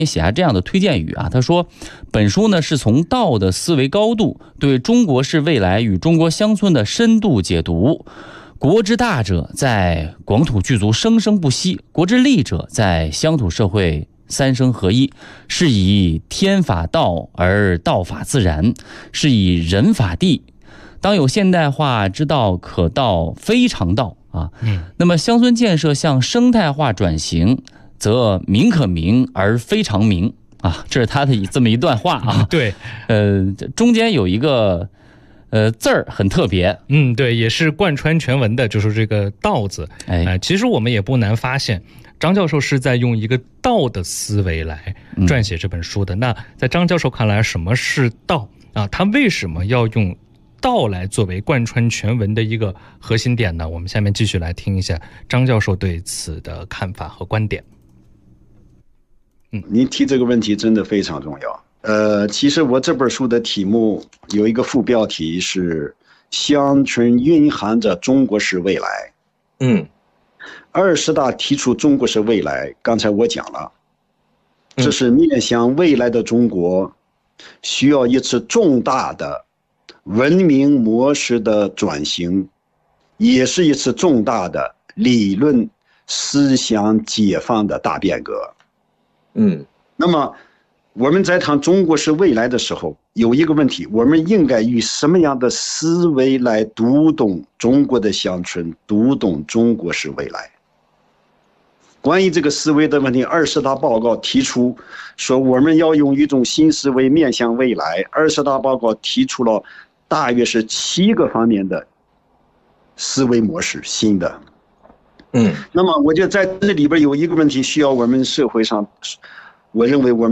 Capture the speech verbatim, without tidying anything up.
写下这样的推荐语啊，他说，本书呢是从道的思维高度对中国式未来与中国乡村的深度解读。国之大者，在广土具足生生不息；国之利者，在乡土社会三生合一。是以天法道而道法自然，是以人法地。当有现代化之道可道非常道啊。嗯，那么乡村建设向生态化转型，则民可名而非常名啊，这是他的这么一段话啊。 对， 呃，中间有一个呃字儿很特别， 嗯，对，也是贯穿全文的，就是这个道字。哎、呃，其实我们也不难发现，张教授是在用一个道的思维来撰写这本书的。嗯、那在张教授看来，什么是道啊？他为什么要用道来作为贯穿全文的一个核心点呢？我们下面继续来听一下张教授对此的看法和观点。 嗯，您提这个问题真的非常重要。呃，其实我这本书的题目有一个副标题是“乡村蕴含着中国式未来”。嗯，二十大提出中国式未来，刚才我讲了，这是面向未来的中国需要一次重大的文明模式的转型，也是一次重大的理论思想解放的大变革。嗯，那么我们在谈中国式未来的时候，有一个问题，我们应该以什么样的思维来读懂中国的乡村，读懂中国式未来？关于这个思维的问题，二十大报告提出说我们要用一种新思维面向未来。二十大报告提出了大约是七个方面的思维模式，新的。嗯，那么我觉得在这里边有一个问题需要我们社会上，我认为我们